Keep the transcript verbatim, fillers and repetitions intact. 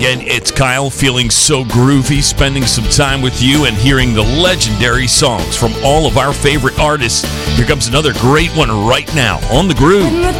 again, it's Kyle, feeling so groovy, spending some time with you and hearing the legendary songs from all of our favorite artists. Here comes another great one right now on The Groove.